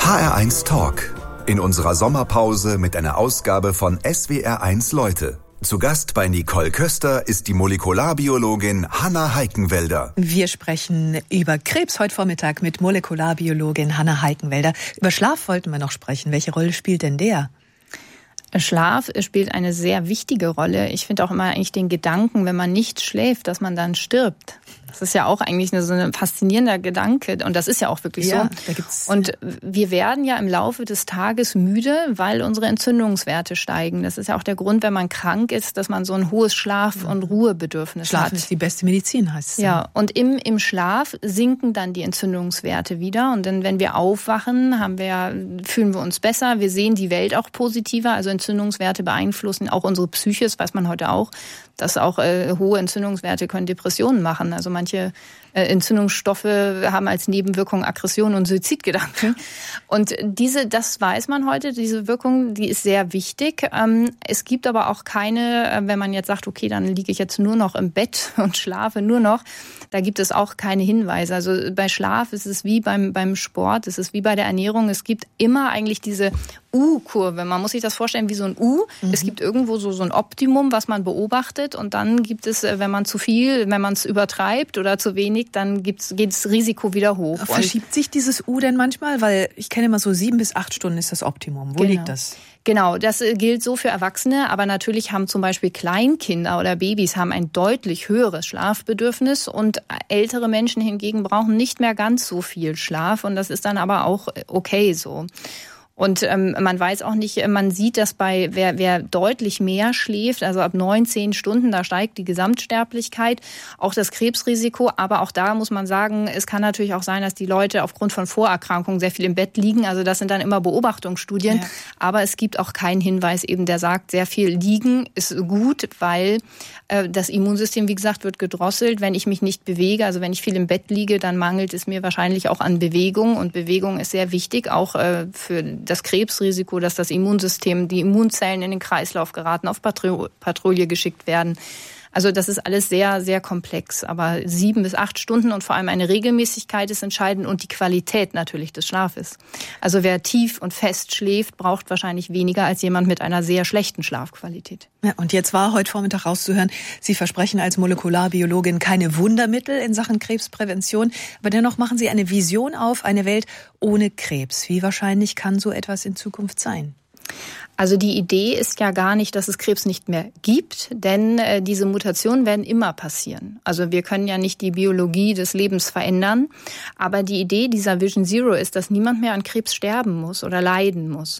HR1 Talk. In unserer Sommerpause mit einer Ausgabe von SWR1 Leute. Zu Gast bei Nicole Köster ist die Molekularbiologin Hanna Heikenwälder. Wir sprechen über Krebs heute Vormittag mit Molekularbiologin Hanna Heikenwälder. Über Schlaf wollten wir noch sprechen. Welche Rolle spielt denn der? Schlaf spielt eine sehr wichtige Rolle. Ich finde auch immer eigentlich den Gedanken, wenn man nicht schläft, dass man dann stirbt. Das ist ja auch eigentlich so ein faszinierender Gedanke. Und das ist ja auch wirklich so. Und wir werden ja im Laufe des Tages müde, weil unsere Entzündungswerte steigen. Das ist ja auch der Grund, wenn man krank ist, dass man so ein hohes Schlaf- und Ruhebedürfnis hat. Schlafen ist die beste Medizin, heißt es. Ja, und im Schlaf sinken dann die Entzündungswerte wieder. Und dann, wenn wir aufwachen, fühlen wir uns besser. Wir sehen die Welt auch positiver. Also Entzündungswerte beeinflussen auch unsere Psyche, das weiß man heute auch, dass auch hohe Entzündungswerte können Depressionen machen. Also manche Entzündungsstoffe haben als Nebenwirkung Aggression und Suizidgedanken. Und das weiß man heute, diese Wirkung, die ist sehr wichtig. Es gibt aber auch keine, wenn man jetzt sagt, okay, dann liege ich jetzt nur noch im Bett und schlafe nur noch, da gibt es auch keine Hinweise. Also bei Schlaf ist es wie beim Sport, es ist wie bei der Ernährung. Es gibt immer eigentlich diese U-Kurve. Man muss sich das vorstellen wie so ein U. Es gibt irgendwo so ein Optimum, was man beobachtet. Und dann gibt es, wenn man zu viel, wenn man es übertreibt oder zu wenig, dann geht das Risiko wieder hoch. Verschiebt sich dieses U denn manchmal? Weil ich kenne immer so 7 bis 8 Stunden ist das Optimum. Wo liegt das? Genau, das gilt so für Erwachsene, aber natürlich haben zum Beispiel Kleinkinder oder Babys haben ein deutlich höheres Schlafbedürfnis und ältere Menschen hingegen brauchen nicht mehr ganz so viel Schlaf und das ist dann aber auch okay so. Und man weiß auch nicht, man sieht, dass bei wer deutlich mehr schläft, also ab 9-10 Stunden, da steigt die Gesamtsterblichkeit, auch das Krebsrisiko. Aber auch da muss man sagen, es kann natürlich auch sein, dass die Leute aufgrund von Vorerkrankungen sehr viel im Bett liegen. Also das sind dann immer Beobachtungsstudien. Ja. Aber es gibt auch keinen Hinweis eben, der sagt, sehr viel liegen ist gut, weil das Immunsystem, wie gesagt, wird gedrosselt. Wenn ich mich nicht bewege, also wenn ich viel im Bett liege, dann mangelt es mir wahrscheinlich auch an Bewegung. Und Bewegung ist sehr wichtig, auch für das Krebsrisiko, dass das Immunsystem, die Immunzellen in den Kreislauf geraten, auf Patrouille geschickt werden. Also das ist alles sehr, sehr komplex. Aber 7 bis 8 Stunden und vor allem eine Regelmäßigkeit ist entscheidend und die Qualität natürlich des Schlafes. Also wer tief und fest schläft, braucht wahrscheinlich weniger als jemand mit einer sehr schlechten Schlafqualität. Ja, und jetzt war heute Vormittag rauszuhören, Sie versprechen als Molekularbiologin keine Wundermittel in Sachen Krebsprävention, aber dennoch machen Sie eine Vision auf, eine Welt ohne Krebs. Wie wahrscheinlich kann so etwas in Zukunft sein? Also die Idee ist ja gar nicht, dass es Krebs nicht mehr gibt, denn diese Mutationen werden immer passieren. Also wir können ja nicht die Biologie des Lebens verändern, aber die Idee dieser Vision Zero ist, dass niemand mehr an Krebs sterben muss oder leiden muss.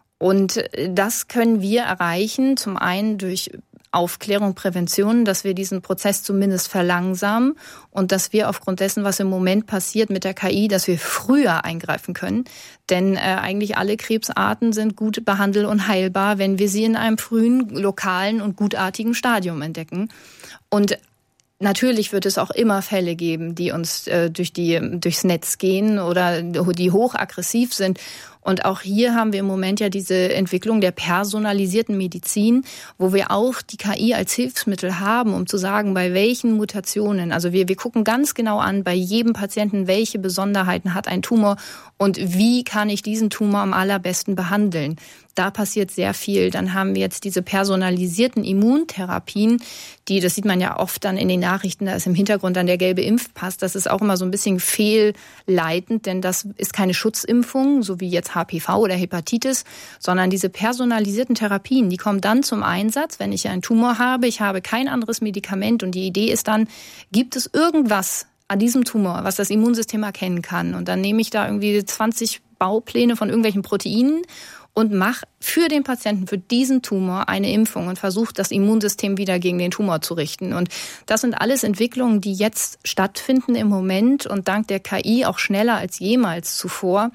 Und das können wir erreichen, zum einen durch Aufklärung, Prävention, dass wir diesen Prozess zumindest verlangsamen und dass wir aufgrund dessen, was im Moment passiert mit der KI, dass wir früher eingreifen können. Denn eigentlich alle Krebsarten sind gut behandelt und heilbar, wenn wir sie in einem frühen, lokalen und gutartigen Stadium entdecken. Und natürlich wird es auch immer Fälle geben, die uns durchs Netz gehen oder die hochaggressiv sind. Und auch hier haben wir im Moment ja diese Entwicklung der personalisierten Medizin, wo wir auch die KI als Hilfsmittel haben, um zu sagen, bei welchen Mutationen. Also wir gucken ganz genau an, bei jedem Patienten, welche Besonderheiten hat ein Tumor und wie kann ich diesen Tumor am allerbesten behandeln. Da passiert sehr viel. Dann haben wir jetzt diese personalisierten Immuntherapien, das sieht man ja oft dann in den Nachrichten, da ist im Hintergrund dann der gelbe Impfpass. Das ist auch immer so ein bisschen fehlleitend, denn das ist keine Schutzimpfung, so wie jetzt HPV oder Hepatitis, sondern diese personalisierten Therapien, die kommen dann zum Einsatz, wenn ich einen Tumor habe, ich habe kein anderes Medikament und die Idee ist dann, gibt es irgendwas an diesem Tumor, was das Immunsystem erkennen kann? Und dann nehme ich da irgendwie 20 Baupläne von irgendwelchen Proteinen und mache für den Patienten, für diesen Tumor eine Impfung und versuche, das Immunsystem wieder gegen den Tumor zu richten. Und das sind alles Entwicklungen, die jetzt stattfinden im Moment und dank der KI auch schneller als jemals zuvor.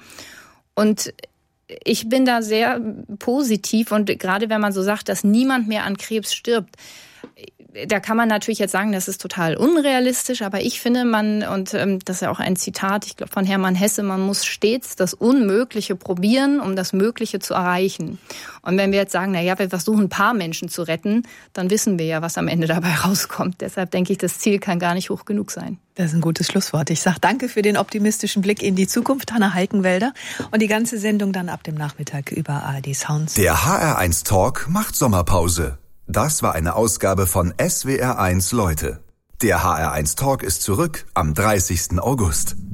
Und ich bin da sehr positiv und gerade wenn man so sagt, dass niemand mehr an Krebs stirbt, da kann man natürlich jetzt sagen, das ist total unrealistisch, aber ich finde das ist ja auch ein Zitat, ich glaube von Hermann Hesse, man muss stets das Unmögliche probieren, um das Mögliche zu erreichen. Und wenn wir jetzt sagen, wir versuchen ein paar Menschen zu retten, dann wissen wir ja, was am Ende dabei rauskommt. Deshalb denke ich, das Ziel kann gar nicht hoch genug sein. Das ist ein gutes Schlusswort. Ich sage danke für den optimistischen Blick in die Zukunft, Hanna Heikenwälder. Und die ganze Sendung dann ab dem Nachmittag über ARD Sounds. Der HR1 Talk macht Sommerpause. Das war eine Ausgabe von SWR1 Leute. Der HR1 Talk ist zurück am 30. August.